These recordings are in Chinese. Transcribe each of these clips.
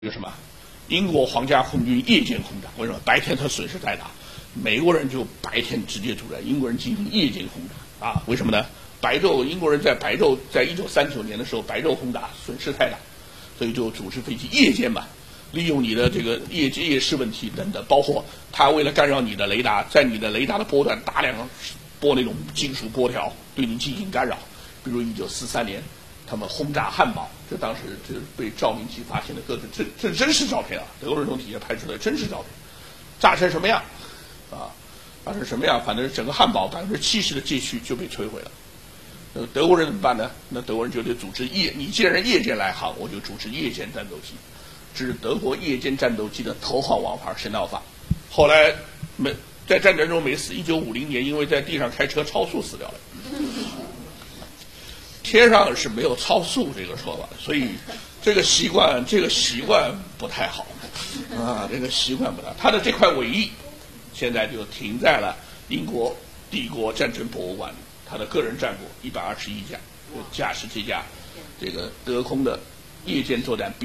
一个什么？英国皇家空军夜间轰炸，为什么？白天他损失太大，美国人就白天直接出来，英国人进行夜间轰炸啊？为什么呢？白昼，英国人在白昼，在1939年的时候，白昼轰炸损失太大，所以就组织飞机夜间嘛，利用你的这个夜视问题等等，包括他为了干扰你的雷达，在你的雷达的波段大量播那种金属波条，对你进行干扰。比如1943年。他们轰炸汉堡，这当时这被赵明启发现的各种这真实照片啊，德国人从底下拍出来真实照片，炸成什么样啊？炸成什么样？反正整个汉堡70%的街区就被摧毁了。德国人怎么办呢？那德国人就得组织你既然夜间来航，我就组织夜间战斗机，这是德国夜间战斗机的头号王牌神道法。后来在战争中没死，1950年因为在地上开车超速死掉了。天上是没有超速这个说法，所以这个习惯不太好啊，这个习惯不太好。他的这块尾翼现在就停在了英国帝国战争博物馆里，他的个人战果121架，就驾驶这架这个德空的夜间作战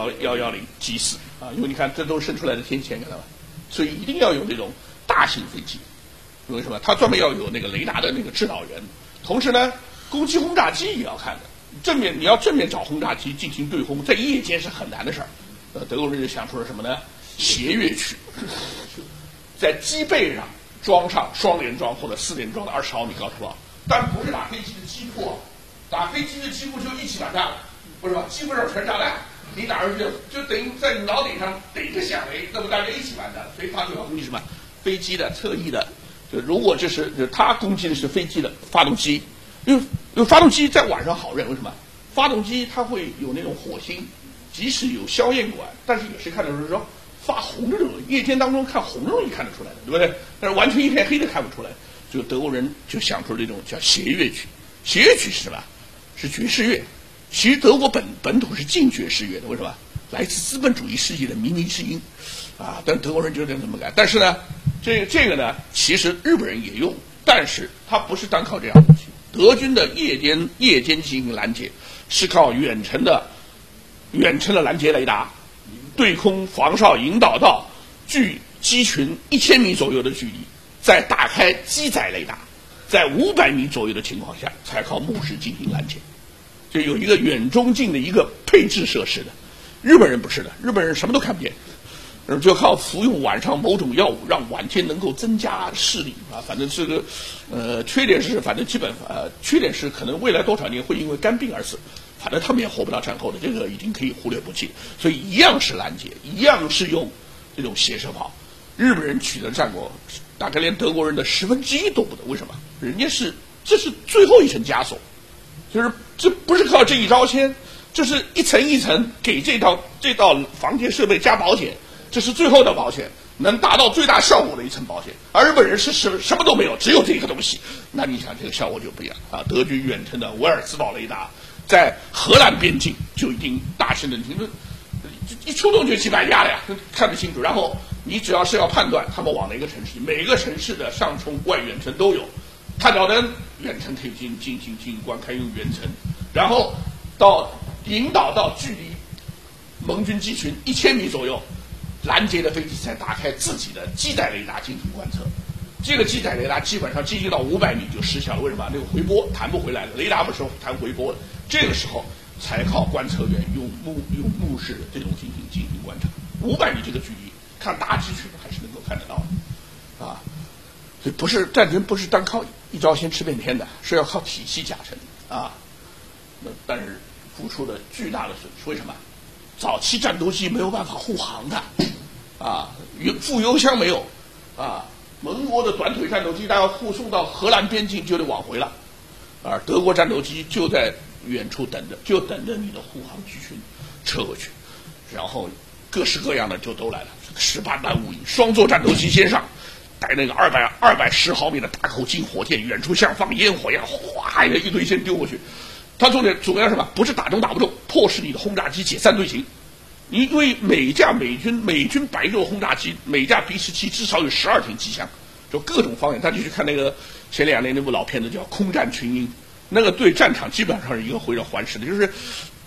Bf-110G4啊，因为你看这都是伸出来的天线，看到吗？所以一定要有这种大型飞机，为什么？它专门要有那个雷达的那个指导员，同时呢。攻击轰炸机也要看的，你要正面找轰炸机进行对轰，在夜间是很难的事儿。德国人就想出了什么呢？斜跃区，在机背上装上双联装或者4联装的20毫米高射炮，但不是打飞机的机腹，打飞机的机腹就一起完蛋了，不是吧？机腹上全炸弹，你打上去就等于在你脑顶上逮个响雷，那么大家一起完蛋了。所以他就要攻击什么？飞机的侧翼的，如果就他攻击的是飞机的发动机。因为发动机在晚上好认，为什么？发动机它会有那种火星，即使有硝焰管，但是也是看得出说发红的这种，夜间当中看红容易看得出来的，对不对？但是完全一片黑的看不出来。就德国人就想出了这种叫斜乐曲。斜乐曲是什么？是爵士乐。其实德国本土是禁爵士乐的，为什么？来自资本主义世界的靡靡之音啊！但德国人就这么干。但是呢，这个呢，其实日本人也用，但是它不是单靠这样的东西。德军的夜间进行拦截，是靠远程的拦截雷达，对空防哨引导到距机群1000米左右的距离，再打开机载雷达，在500米左右的情况下，才靠目视进行拦截。就有一个远中近的一个配置设施的。日本人不是的，日本人什么都看不见。就靠服用晚上某种药物，让晚间能够增加视力啊。反正这个，缺点是，反正基本缺点是可能未来多少年会因为肝病而死，反正他们也活不到战后的，这个已经可以忽略不计。所以一样是拦截，一样是用这种斜射炮。日本人取得战果，大概连德国人的1/10都不得。为什么？人家这是最后一层枷锁，就是这不是靠这一招鲜，这是一层一层给这道防谍设备加保险。这是最后的保险，能达到最大效果的一层保险。而日本人是什么都没有，只有这个东西。那你想这个效果就不一样啊！德军远程的维尔兹堡雷达在荷兰边境就已经大声能听，一出动就几百架了呀，看得清楚。然后你只要是要判断他们往哪个城市，每个城市的上冲、外远程都有。探照灯远程可以进行观看，用远程，然后引导到距离盟军机群1000米左右。拦截的飞机才打开自己的机载雷达进行观测，这个机载雷达基本上接近到500米就失效了。为什么？那个回波弹不回来了，雷达不是弹回波的，这个时候才靠观测员用目视的这种进行观察。500米这个距离，看大机群还是能够看得到的，啊，所以战争不是单靠一招鲜吃遍天的，是要靠体系加成啊。但是付出了巨大的损失，为什么？早期战斗机没有办法护航的，啊，副油箱没有，啊，盟国的短腿战斗机，它要护送到荷兰边境就得往回了，而德国战斗机就在远处等着你的护航机群撤回去，然后各式各样的就都来了，18弹5营，双座战斗机先上，带那个210毫米的大口径火箭，远处像放烟火一样，哗一堆先丢过去。它重点主要什么？不是打中打不中，迫使你的轰炸机解散队形。因为每架美军白昼轰炸机，每架 B-17至少有12挺机枪，就各种方面。他就去看那个前2年那部老片子叫《空战群英》，那个对战场基本上是一个回转环视的，就是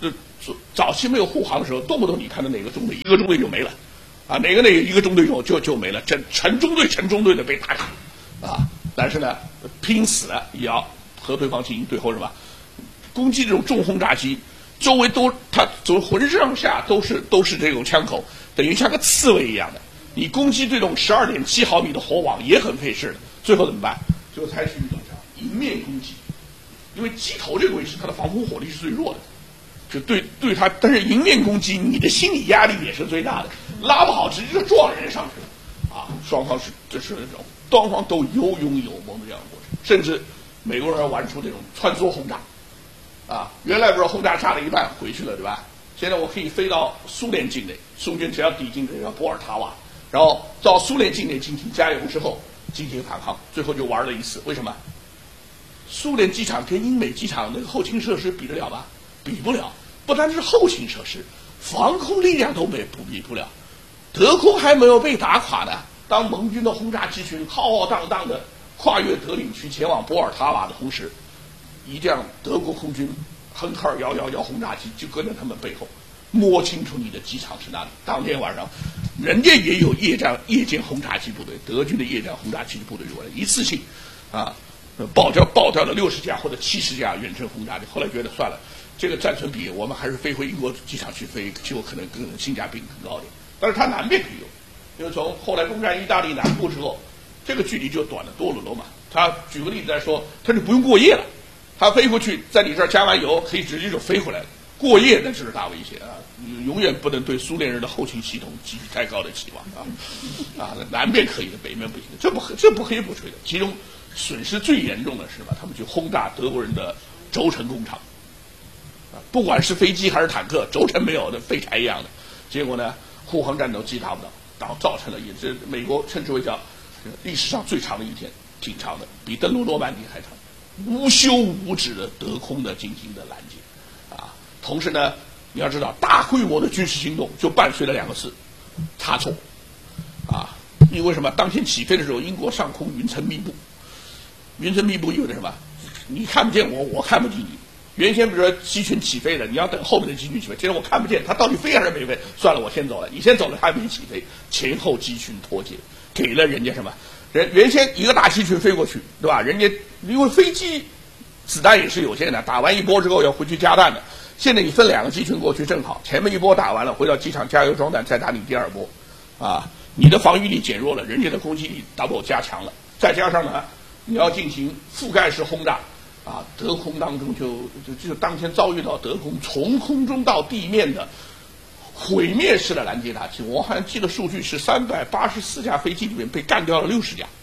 早期没有护航的时候，动不动你看到哪个中队一个中队就没了，啊，哪个一个中队就没了，成中队的被打垮，啊，但是呢，拼死了也要和对方进行对后什么攻击，这种重轰炸机周围它走浑身上下都是这种枪口，等于像个刺猬一样的。你攻击这种12.7毫米的火网也很费事的，最后怎么办？最后采取一种叫迎面攻击，因为机头这个位置它的防空火力是最弱的，就对它，但是迎面攻击你的心理压力也是最大的，拉不好直接就撞人上去了，啊，双方就是那种双方都有勇有谋的这样的过程，甚至美国人玩出这种穿梭轰炸，啊，原来不是轰炸炸了一半回去了，对吧？现在我可以飞到苏联境内，苏军只要抵近这个波尔塔瓦。然后到苏联境内进行加油之后进行反抗，最后就玩了一次。为什么？苏联机场跟英美机场那个后勤设施比得了吧？比不了。不单是后勤设施，防空力量都比不了。德空还没有被打垮呢，当盟军的轰炸机群浩浩荡荡的跨越德领区前往波尔塔瓦的同时，一辆德国空军亨特尔111轰炸机就跟着他们背后，摸清楚你的机场是哪里。当天晚上人家也有夜间轰炸机部队，德军的夜间轰炸机部队过来，一次性啊爆掉了60架或者70架远程轰炸机。后来觉得算了，这个战损比我们还是飞回英国机场去飞，就可能更性价比更高一点。但是它南边可以用，因为从后来攻占意大利南部之后，这个距离就短得多了嘛。他举个例子来说，他就不用过夜了，他飞过去在你这儿加完油，可以直接就飞回来了。过夜那就是大危险啊！你永远不能对苏联人的后勤系统寄予太高的期望啊！南边可以的，北面不行，这不可以不吹的。其中损失最严重的是吧？他们去轰炸德国人的轴承工厂，啊，不管是飞机还是坦克，轴承没有的废柴一样的。结果呢，护航战斗机达不到，造成了也是美国称之为叫历史上最长的一天，挺长的，比登陆诺曼底还长，无休无止的德空的进行的拦截。同时呢，你要知道，大规模的军事行动就伴随了2个字：差错。啊，因为什么？当天起飞的时候，英国上空云层密布，云层密布意味着什么？你看不见我，我看不见你。原先比如说机群起飞的，你要等后面的机群起飞，现在我看不见它到底飞还是没飞，算了，我先走了。你先走了，它还没起飞，前后机群脱节，给了人家什么？原先一个大机群飞过去，对吧？人家因为飞机子弹也是有限的，打完一波之后要回去加弹的。现在你分2个机群过去正好，前面一波打完了，回到机场加油装弹，再打你第2波，啊，你的防御力减弱了，人家的攻击力 double 加强了，再加上呢，你要进行覆盖式轰炸，啊，德空当中就当前遭遇到德空从空中到地面的毁灭式的拦截打击，我好像记得数据是384架飞机里面被干掉了60架，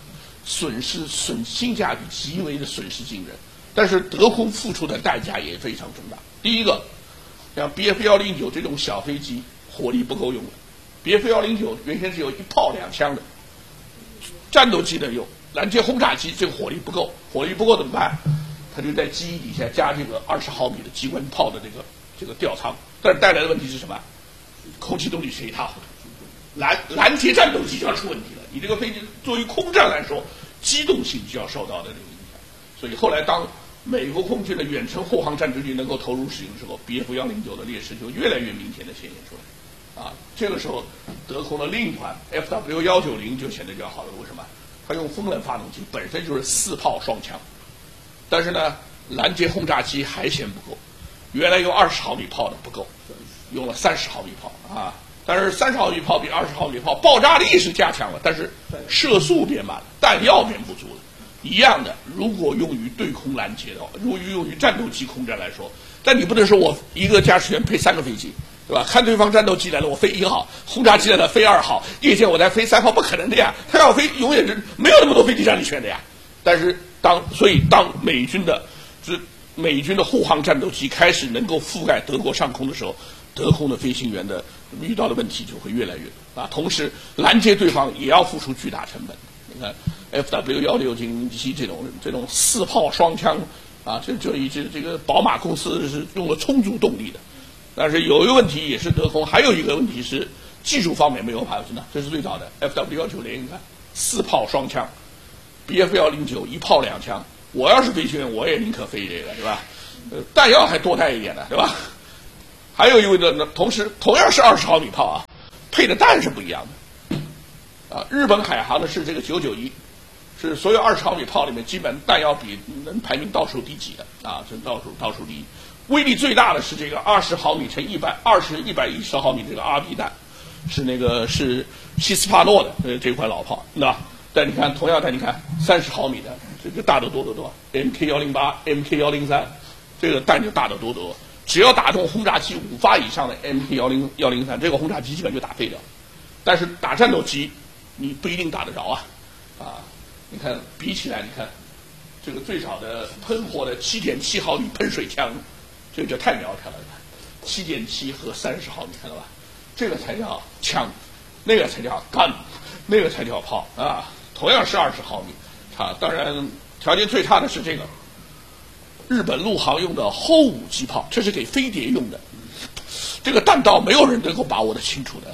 性价比极为的损失惊人。但是德空付出的代价也非常重大。第一个，像 BF-109这种小飞机火力不够用了 ，BF-109原先是有1炮2枪的，战斗机能用，拦截轰炸机这个火力不够，怎么办？他就在机翼底下加这个20毫米的机关炮的这个吊舱，但是带来的问题是什么？空气动力学一塌糊涂，拦截战斗机就要出问题了。你这个飞机作为空战来说，机动性就要受到的这个影响。所以后来当美国空军的远程护航战斗机能够投入使用之后 ，BF-109的劣势就越来越明显的显现出来。啊，这个时候德空的另一款 FW-190就显得比较好了。为什么？它用风冷发动机，本身就是4炮双枪，但是呢，拦截轰炸机还嫌不够。原来用20毫米炮的不够，用了30毫米炮啊。但是30毫米炮比20毫米炮爆炸力是加强了，但是射速变慢了，弹药变不足了。一样的，如果用于对空拦截的话，如果用于战斗机空战来说，但你不能说我一个驾驶员配3个飞机，对吧？看对方战斗机来了，我飞1号，轰炸机来了飞2号，夜间我再飞3号，不可能的呀！他要飞，永远是没有那么多飞机让你选的呀。但是当美军的护航战斗机开始能够覆盖德国上空的时候，德空的飞行员的遇到的问题就会越来越多啊。同时拦截对方也要付出巨大成本。你看 FW-109这种4炮双枪啊，这个宝马公司是用了充足动力的。但是有一个问题也是德空，还有一个问题是技术方面没有爬升的，这是最早的 FW-190，你看4炮双枪 ，BF-109 1炮2枪，我要是飞行员我也宁可飞这个，对吧？弹药还多带一点的，对吧？ 还有一位呢，同样是20毫米炮啊，配的弹是不一样的。日本海航的是这个991，是所有20毫米炮里面基本弹药比能排名倒数第几的啊，这倒数第一。威力最大的是这个20毫米乘110毫米这个 RB 弹，是希斯帕诺的这款老炮，那但你看同样弹，你看30毫米的这个大得多，MK108、MK103，这个弹就大得多。只要打中轰炸机5发以上的 MK103，这个轰炸机基本就打废掉。但是打战斗机，你不一定打得着啊！你看比起来，你看这个最早的喷火的7.7毫米喷水枪，这个就太苗条了，7.7和30毫米，看到吧？这个才叫枪，那个才叫gun，那个才叫炮啊！同样是20毫米，当然条件最差的是这个。日本陆航用的后5机炮，这是给飞碟用的，这个弹道没有人能够把握得清楚的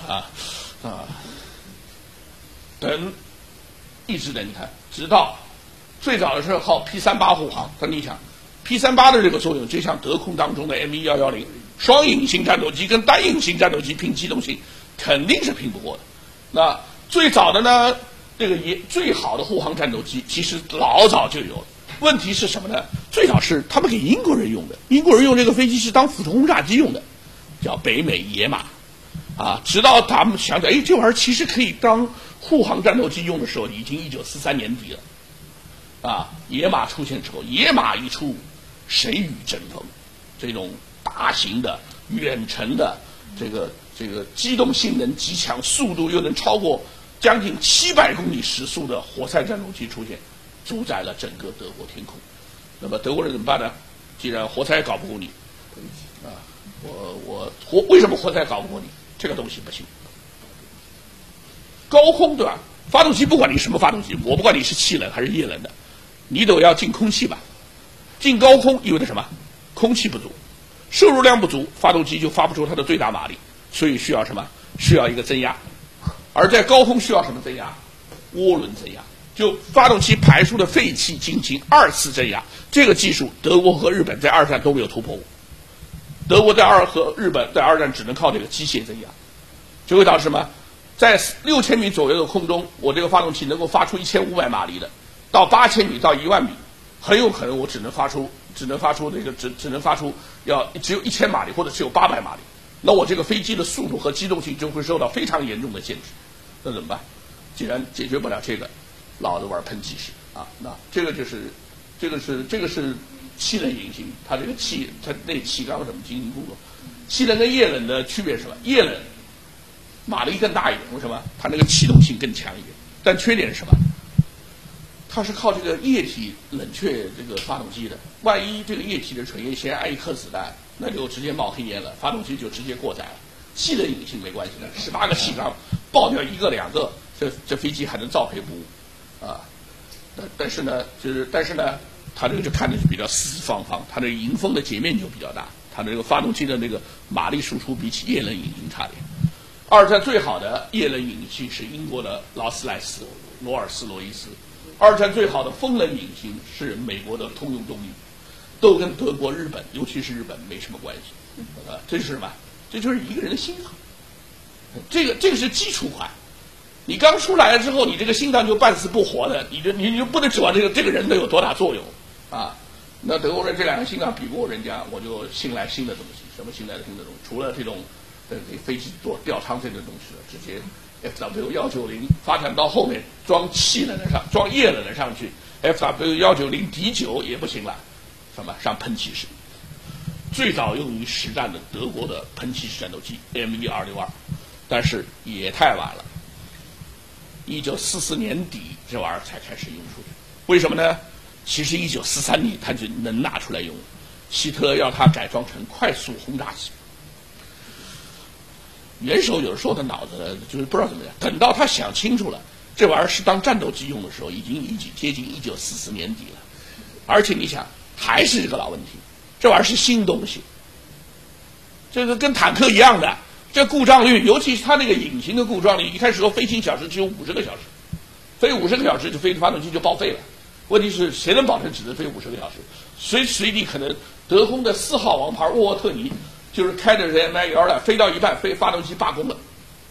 等一直的，你看，直到最早的时候靠 P38 护航，但你想 P38 的这个作用，就像德空当中的 ME110，双引擎战斗机跟单引擎战斗机拼机动性，肯定是拼不过的。那最早的呢，这个最好的护航战斗机，其实老早就有了。问题是什么呢？最早是他们给英国人用的，英国人用这个飞机是当俯冲轰炸机用的，叫北美野马，直到他们想着，这玩意儿其实可以当护航战斗机用的时候，已经1943年底了，野马出现之后，野马一出，谁与争锋？这种大型的远程的这个机动性能极强，速度又能超过将近700公里时速的活塞战斗机出现。主宰了整个德国天空，那么德国人怎么办呢？既然活塞搞不过你，为什么活塞搞不过你？这个东西不行。高空对吧？发动机不管你什么发动机，我不管你是气冷还是液冷的，你都要进空气吧？进高空意味着什么？空气不足，摄入量不足，发动机就发不出它的最大马力，所以需要什么？需要一个增压。而在高空需要什么增压？涡轮增压。就发动机排出的废气进行2次增压，这个技术德国和日本在2战都没有突破过。德国和日本在2战只能靠这个机械增压，就会导致什么？在6000米左右的空中，我这个发动机能够发出1500马力的，到8000米到10000米，很有可能我只能发出只有1000马力或者只有800马力，那我这个飞机的速度和机动性就会受到非常严重的限制。那怎么办？既然解决不了这个，老子玩喷气式那这个是气冷引擎，它这个它那气缸怎么进行工作？气冷跟液冷的区别是什么？液冷马力更大一点，为什么？它那个气动性更强一点，但缺点是什么？它是靠这个液体冷却这个发动机的，万一这个液体的纯液先挨一颗子弹，那就直接冒黑烟了，发动机就直接过载了。气冷引擎没关系的，18个气缸爆掉1个2个，这飞机还能照赔不误。但是呢，它这个就看着就比较四四方方，它的迎风的截面就比较大，它的这个发动机的那个马力输出比起液冷引擎差点。2战最好的液冷引擎是英国的劳斯莱斯、罗尔斯罗伊斯，2战最好的风冷引擎是美国的通用动力，都跟德国、日本，尤其是日本没什么关系。这是什么？这就是一个人的心脏，这个是基础款。你刚出来了之后，你这个心脏就半死不活的，你就不能指望这个人能有多大作用那德国人这2个心脏比不过人家，我就新来新的东西。什么新来的新的东西？除了这种给飞机做吊舱这个东西直接 FW190 发展到后面装气冷的装液冷的上去 ，FW190 D9也不行了，什么上喷气式。最早用于实战的德国的喷气式战斗机 ME262，但是也太晚了。1944年底这玩意儿才开始用出去，为什么呢？其实1943年他就能拿出来用，希特勒要它改装成快速轰炸机。元首有时候的脑子就是不知道怎么样，等到他想清楚了，这玩意儿是当战斗机用的时候，已经接近1944年底了。而且你想，还是这个老问题，这玩意儿是新东西，这个跟坦克一样的。这故障率，尤其是它那个引擎的故障率，一开始说飞行小时只有50个小时，飞50个小时就发动机就报废了。问题是谁能保证只能飞50个小时？随时随地可能德空的4号王牌沃特尼就是开着人 MI12飞到一半，发动机罢工了。